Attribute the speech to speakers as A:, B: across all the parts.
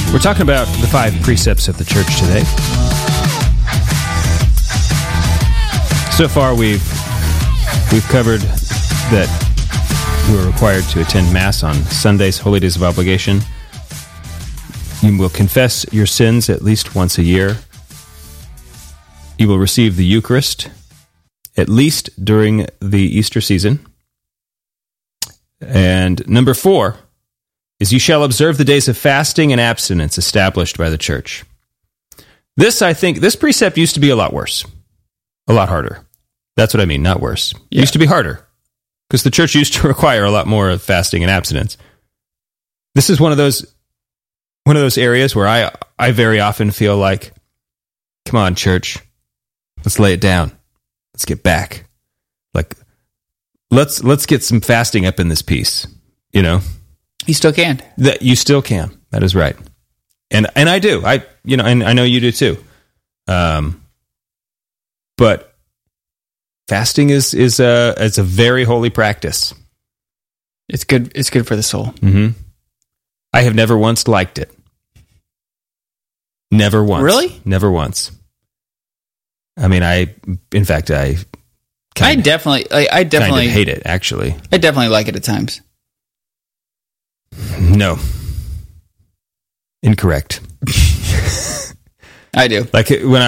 A: We're talking about the 5 precepts of the church today. So far, we've covered that you are required to attend Mass on Sundays, holy days of obligation. You will confess your sins at least once a year. You will receive the Eucharist at least during the Easter season. And number 4 is you shall observe the days of fasting and abstinence established by the church. This precept used to be a lot worse, a lot harder. That's what I mean, not worse. It used to be harder because the church used to require a lot more of fasting and abstinence. This is one of those areas where I very often feel like, come on, church, let's lay it down. Let's get back. Like, let's get some fasting up in this piece, you know?
B: You still can.
A: You still can. That is right. And I do. And I know you do too. But fasting is a very holy practice.
B: It's good. It's good for the soul.
A: Mm-hmm. I have never once liked it. Never once.
B: Really?
A: Never once. I mean, I
B: definitely
A: hate it, actually.
B: I definitely like it at times.
A: No. Incorrect.
B: I do.
A: When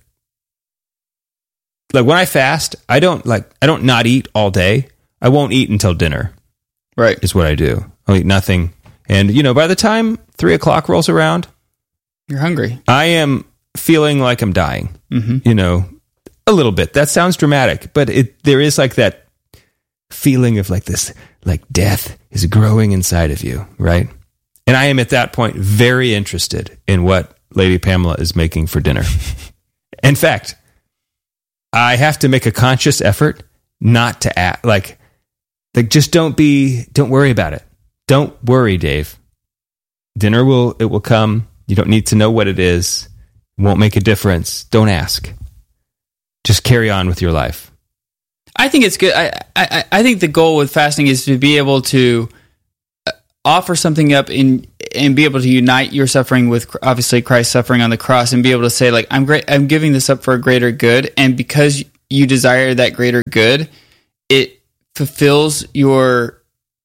A: I fast, I don't not eat all day. I won't eat until dinner.
B: Right.
A: Is what I do. I'll eat nothing. And, by the time 3:00 rolls around,
B: you're hungry.
A: I am feeling like I'm dying.
B: Mm-hmm.
A: A little bit. That sounds dramatic, but there is like that feeling of like this, like death is growing inside of you, right? And I am at that point very interested in what Lady Pamela is making for dinner. In fact, I have to make a conscious effort not to act like just don't worry about it. Don't worry, Dave. Dinner will come. You don't need to know what it is. It won't make a difference. Don't ask. Just carry on with your life.
B: I think it's good. I think the goal with fasting is to be able to offer something up and be able to unite your suffering with obviously Christ's suffering on the cross, and be able to say, like, I'm giving this up for a greater good, and because you desire that greater good, it fulfills your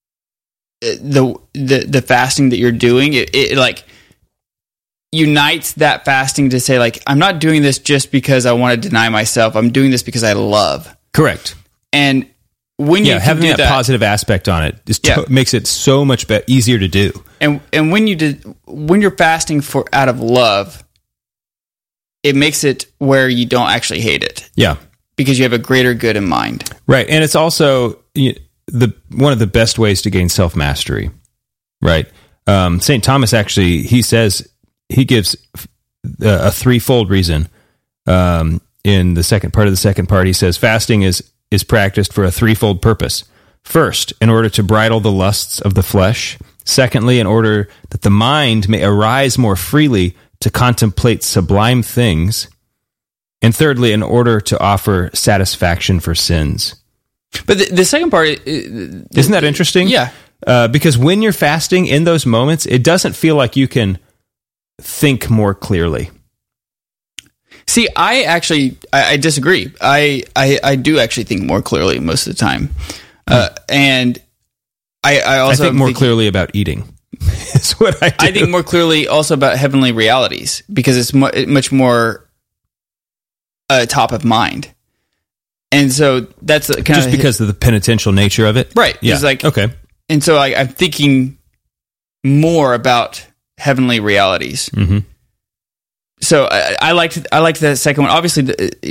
B: the fasting that you're doing. It like unites that fasting to say, like, I'm not doing this just because I want to deny myself. I'm doing this because I love.
A: Correct.
B: And when you
A: having
B: do
A: that positive aspect on it makes it so much easier to do.
B: And when you're fasting out of love, it makes it where you don't actually hate it.
A: Yeah,
B: because you have a greater good in mind.
A: Right, and it's also one of the best ways to gain self-mastery. Right, St. Thomas actually he gives a threefold reason. In the second part of the second part, he says fasting is practiced for a threefold purpose. First, in order to bridle the lusts of the flesh. Secondly, in order that the mind may arise more freely to contemplate sublime things. And thirdly, in order to offer satisfaction for sins.
B: But the second part...
A: Isn't that interesting?
B: Yeah.
A: Because when you're fasting, in those moments, it doesn't feel like you can think more clearly.
B: See, I disagree. I do actually think more clearly most of the time. And I also
A: think more clearly about eating. Is what I do.
B: I think more clearly also about heavenly realities, because it's much more top of mind. And so that's kind
A: just because of the penitential nature of it.
B: Right.
A: Yeah.
B: It's like,
A: okay.
B: And so I'm thinking more about heavenly realities.
A: Mm-hmm.
B: So I liked that second one. Obviously,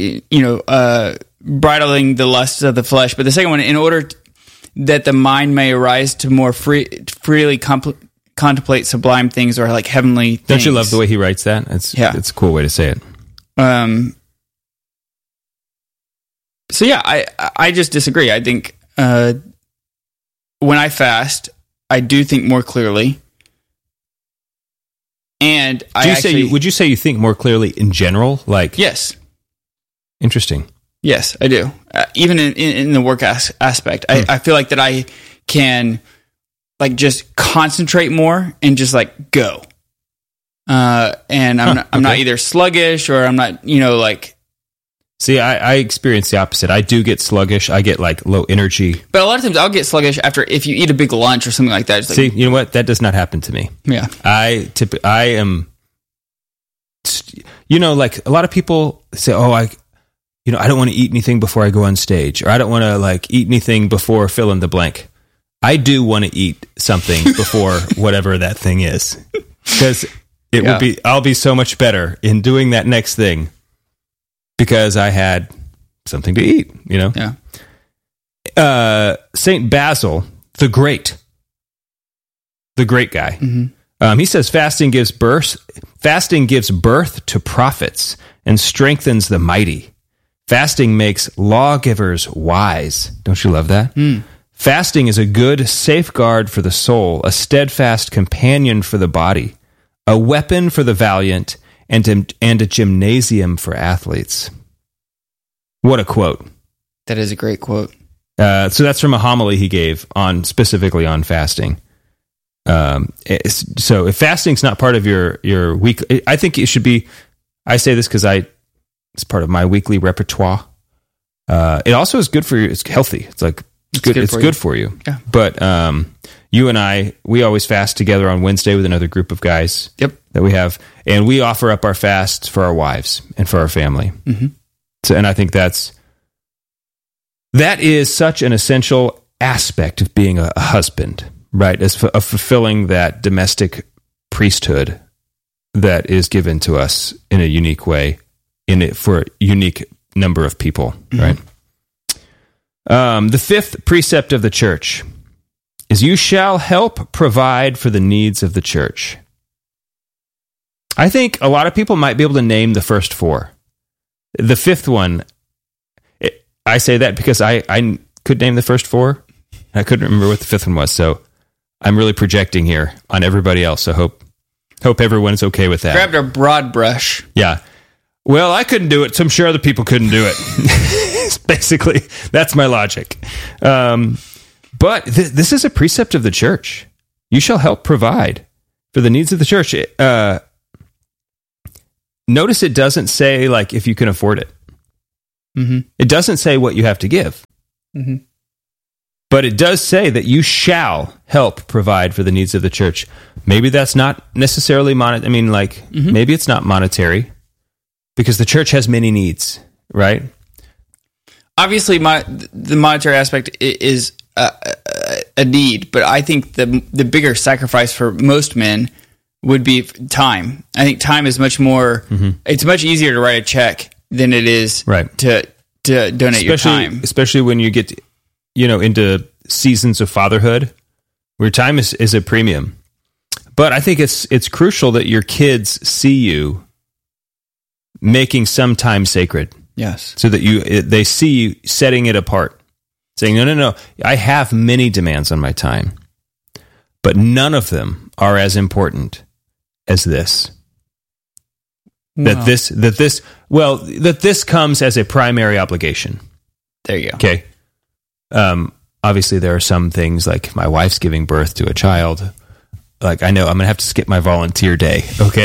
B: bridling the lusts of the flesh. But the second one, in order that the mind may arise to more freely contemplate sublime things, or like heavenly things.
A: Don't you love the way he writes that? It's a cool way to say it.
B: So yeah, I just disagree. I think when I fast, I do think more clearly. And
A: would you say you think more clearly in general? Like,
B: yes.
A: Interesting.
B: Yes, I do. Even in the work aspect, I feel like that I can like just concentrate more and just like go. and I'm not either sluggish or I'm not, like.
A: See, I experience the opposite. I do get sluggish. I get like low energy.
B: But a lot of times I'll get sluggish if you eat a big lunch or something like that.
A: See, you know what? That does not happen to me.
B: Yeah.
A: I am, like a lot of people say, oh, I don't want to eat anything before I go on stage, or I don't want to like eat anything before fill in the blank. I do want to eat something before whatever that thing is, because I'll be so much better in doing that next thing because I had something to eat,
B: Yeah.
A: Saint Basil, the great guy.
B: Mm-hmm.
A: He says fasting gives birth to prophets and strengthens the mighty. Fasting makes lawgivers wise. Don't you love that?
B: Mm.
A: Fasting is a good safeguard for the soul, a steadfast companion for the body, a weapon for the valiant, and a gymnasium for athletes. What a quote.
B: That is a great quote.
A: So that's from a homily he gave specifically on fasting. So if fasting's not part of your week, I think it should be. I say this because it's part of my weekly repertoire. It also is good for you. It's healthy. It's like it's good for you.
B: Yeah.
A: But you and we always fast together on Wednesday with another group of guys.
B: Yep.
A: That we have, and we offer up our fasts for our wives and for our family.
B: Mm-hmm.
A: So, and I think that is such an essential aspect of being a husband, right? Of fulfilling that domestic priesthood that is given to us in a unique way, for a unique number of people, right? The fifth precept of the church is you shall help provide for the needs of the church. I think a lot of people might be able to name the first four. The fifth one, I say that because I could name the first four. I couldn't remember what the fifth one was, so I'm really projecting here on everybody else. So hope everyone's okay with that.
B: Grabbed a broad brush.
A: Yeah. Well, I couldn't do it, so I'm sure other people couldn't do it. Basically, that's my logic. But this is a precept of the church. You shall help provide for the needs of the church. Notice it doesn't say, like, if you can afford it.
B: Mm-hmm.
A: It doesn't say what you have to give.
B: Mm-hmm.
A: But it does say that you shall help provide for the needs of the church. Maybe that's not necessarily maybe it's not monetary, because the church has many needs, right?
B: Obviously, the monetary aspect is a need, but I think the bigger sacrifice for most men would be time. I think time is much more. Mm-hmm. It's much easier to write a check than it is to donate your time,
A: especially when you get into seasons of fatherhood, where time is a premium. But I think it's crucial that your kids see you making some time sacred.
B: Yes.
A: So that they see you setting it apart, saying, no, I have many demands on my time, but none of them are as important as this. Wow. That this comes as a primary obligation.
B: There you go.
A: Okay. Obviously there are some things, like my wife's giving birth to a child. Like, I know I'm going to have to skip my volunteer day. Okay.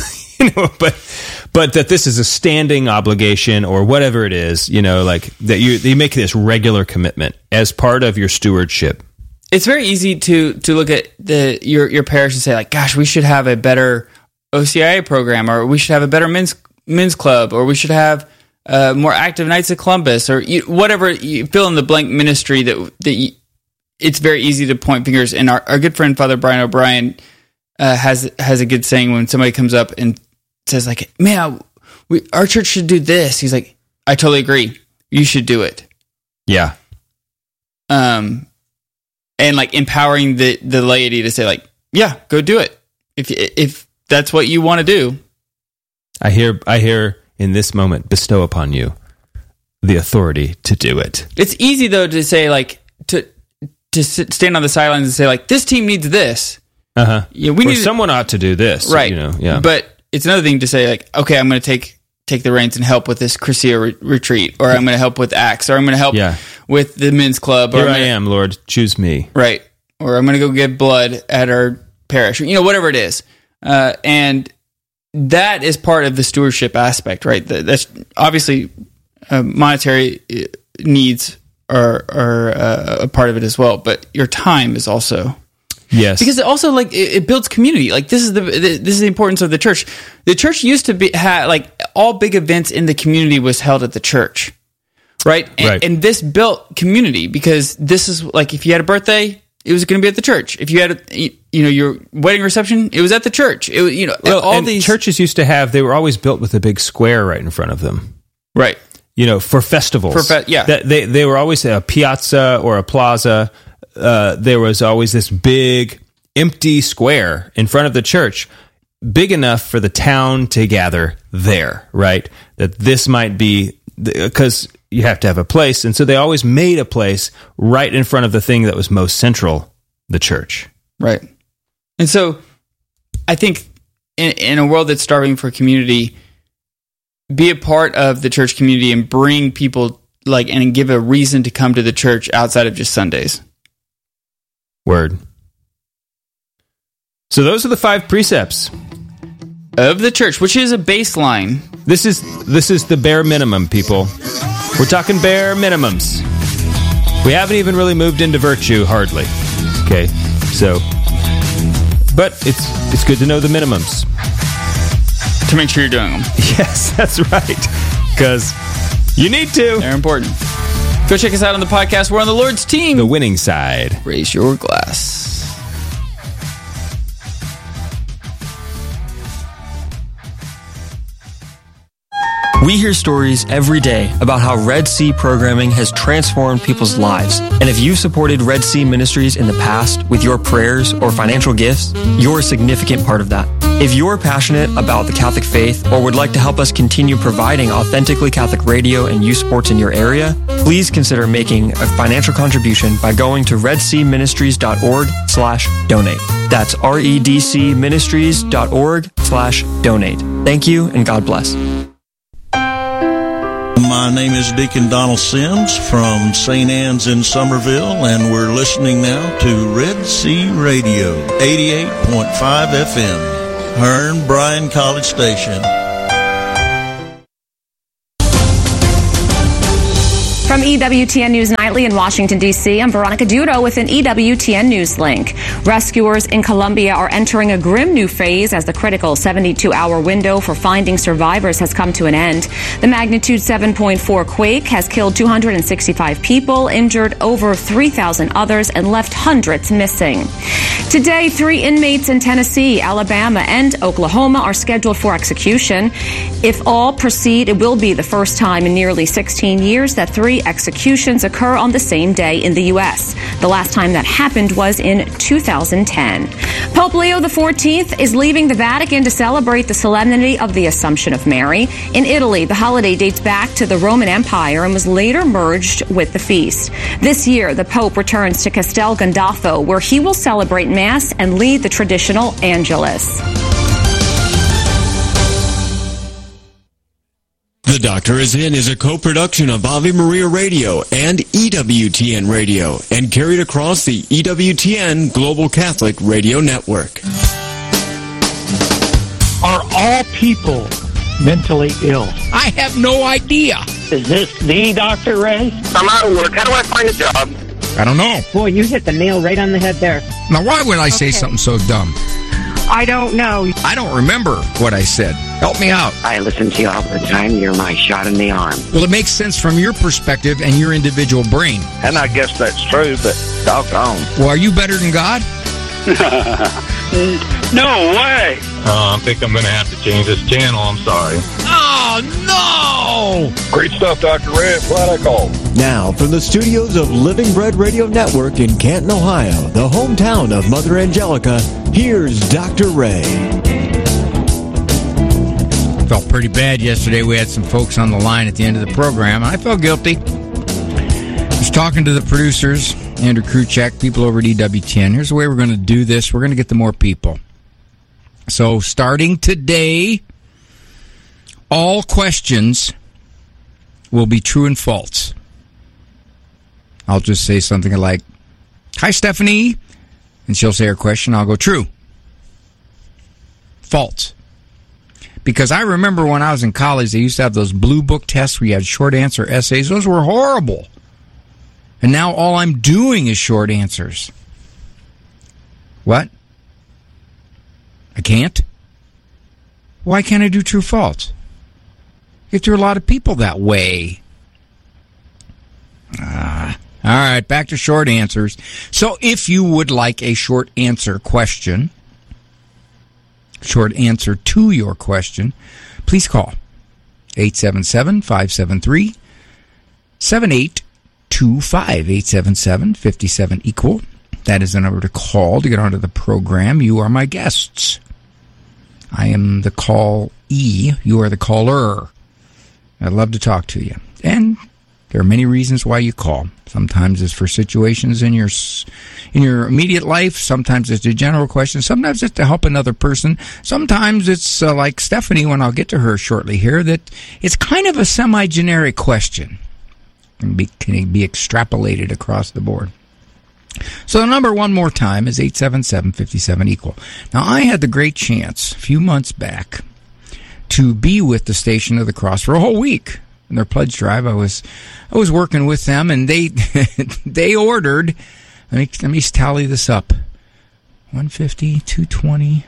A: But that this is a standing obligation, or whatever it is, like that you make this regular commitment as part of your stewardship.
B: It's very easy to look at your parish and say, like, gosh, we should have a better OCIA program, or we should have a better men's club, or we should have more active Knights of Columbus, or whatever you fill in the blank ministry it's very easy to point fingers. And our good friend Father Brian O'Brien has a good saying when somebody comes up and says, like, man, our church should do this. He's like, I totally agree. You should do it.
A: Yeah.
B: And like empowering the laity to say, like, yeah, go do it. If that's what you want to do.
A: I hear in this moment, bestow upon you the authority to do it.
B: It's easy though to say, like, to stand on the sidelines and say, like, this team needs this.
A: Uh-huh.
B: Yeah,
A: someone ought to do this.
B: Right.
A: Yeah.
B: But it's another thing to say, like, okay, I'm going to take the reins and help with this Crescia retreat, or I'm going to help with Acts, or I'm going to help with the men's club.
A: Here I am, Lord, choose me.
B: Right. Or I'm going to go give blood at our parish, whatever it is. And that is part of the stewardship aspect, right? That's obviously monetary needs are a part of it as well, but your time is also.
A: Yes,
B: because it also it builds community. Like this is the importance of the church. The church used to had all big events in the community was held at the church, right? And this built community because this is if you had a birthday, it was going to be at the church. If you had your wedding reception, it was at the church. All these
A: churches used to have, they were always built with a big square right in front of them,
B: right?
A: For festivals. They were always a piazza or a plaza. There was always this big empty square in front of the church, big enough for the town to gather there, right? That this might be, because you have to have a place, and so they always made a place right in front of the thing that was most central, the church.
B: Right. And so I think in a world that's starving for community, be a part of the church community and bring people and give a reason to come to the church outside of just Sundays.
A: Word. So those are the 5 precepts
B: of the church, which is a baseline.
A: This is the bare minimum, people. We're talking bare minimums. We haven't even really moved into virtue, hardly. Okay, so, but it's good to know the minimums
B: to make sure you're doing them.
A: Yes, that's right, because you need to.
B: They're important. Go check us out on the podcast. We're on the Lord's team.
A: The winning side.
B: Raise your glass.
C: We hear stories every day about how Red Sea programming has transformed people's lives. And if you've supported Red Sea Ministries in the past with your prayers or financial gifts, you're a significant part of that. If you're passionate about the Catholic faith or would like to help us continue providing authentically Catholic radio and youth sports in your area, please consider making a financial contribution by going to redseaministries.org/donate. That's redcministries.org/donate. Thank you and God bless.
D: My name is Deacon Donald Sims from St. Anne's in Somerville, and we're listening now to Red Sea Radio, 88.5 FM, Hearn Bryan College Station.
E: From EWTN News Nightly in Washington, D.C., I'm Veronica Dudo with an EWTN News link. Rescuers in Colombia are entering a grim new phase as the critical 72-hour window for finding survivors has come to an end. The magnitude 7.4 quake has killed 265 people, injured over 3,000 others, and left hundreds missing. Today, 3 inmates in Tennessee, Alabama, and Oklahoma are scheduled for execution. If all proceed, it will be the first time in nearly 16 years that 3 executions occur on the same day in the U.S. The last time that happened was in 2010. Pope Leo XIV is leaving the Vatican to celebrate the solemnity of the Assumption of Mary. In Italy, the holiday dates back to the Roman Empire and was later merged with the feast. This year, the Pope returns to Castel Gandolfo, where he will celebrate Mass and lead the traditional Angelus.
F: The Doctor Is In is a co-production of Ave Maria Radio and EWTN Radio and carried across the EWTN Global Catholic Radio Network.
G: Are all people mentally ill?
H: I have no idea.
G: Is this the Dr. Ray?
I: I'm out of work. How do I find a job?
H: I don't know.
J: Boy, you hit the nail right on the head there.
H: Now, why would I say something so dumb?
J: I don't know.
H: I don't remember what I said. Help me out.
J: I listen to you all the time. You're my shot in the arm.
H: Well, it makes sense from your perspective and your individual brain.
I: And I guess that's true, but doggone.
H: Well, are you better than God?
I: No way.
K: I think I'm going to have to change this channel. I'm sorry.
H: Oh, no!
K: Great stuff, Dr. Ray. Glad I called.
L: Now, from the studios of Living Bread Radio Network in Canton, Ohio, the hometown of Mother Angelica, here's Dr. Ray.
H: Felt pretty bad yesterday. We had some folks on the line at the end of the program, and I felt guilty. I was talking to the producers, Andrew Kruchek, people over at EWTN. Here's the way we're going to do this. We're going to get to more people. So starting today, all questions will be true and false. I'll just say something like, "Hi, Stephanie," and she'll say her question. I'll go true. False. Because I remember when I was in college, they used to have those blue book tests where you had short answer essays. Those were horrible. And now all I'm doing is short answers. What? I can't? Why can't I do true false? If there are a lot of people that way. All right, back to short answers. So if you would like a short answer question, short answer to your question, please call 877-573-7825, 877-57-EQUAL. That is the number to call to get onto the program. You are my guests. I am the callee. You are the caller. I'd love to talk to you. And there are many reasons why you call. Sometimes it's for situations in your immediate life. Sometimes it's a general question. Sometimes it's to help another person. Sometimes it's like Stephanie, when I'll get to her shortly here, that it's kind of a semi-generic question. Can be extrapolated across the board. So the number one more time is 877-57-EQUAL. Now, I had the great chance a few months back to be with the Station of the Cross for a whole week. In their pledge drive, I was working with them, and they they ordered, let me tally this up, 150, 220,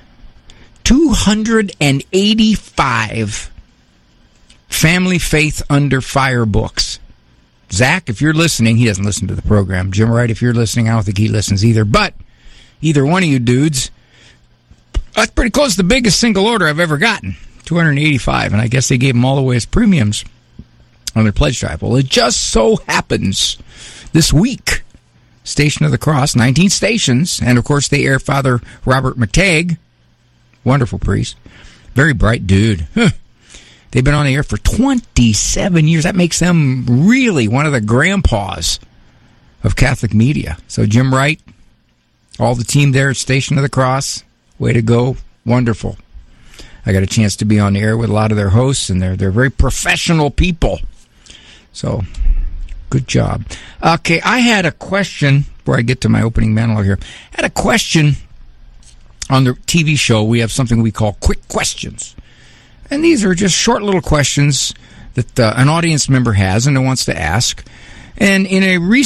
H: 285 Family Faith Under Fire books. Zach, if you're listening, he doesn't listen to the program. Jim Wright, if you're listening, I don't think he listens either. But either one of you dudes, that's pretty close to the biggest single order I've ever gotten, 285. And I guess they gave them all away as premiums on their pledge drive. Well, it just so happens this week, Station of the Cross, 19 stations, and of course they air Father Robert McTagg, wonderful priest, very bright dude. They've been on the air for 27 years. That makes them really one of the grandpas of Catholic media. So Jim Wright, all the team there at Station of the Cross, way to go. Wonderful. I got a chance to be on the air with a lot of their hosts, and they're very professional people. So, good job. Okay, I had a question, before I get to my opening monologue here. I had a question on the TV show. We have something we call Quick Questions. And these are just short little questions that an audience member has and wants to ask. And in a recent